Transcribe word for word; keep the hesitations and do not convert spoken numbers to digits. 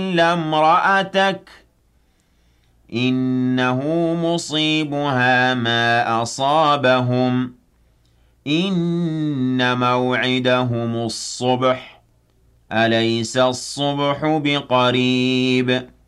إلا امرأتك إنه مصيبها ما أصابهم إن موعدهم الصبح أليس الصبح بقريب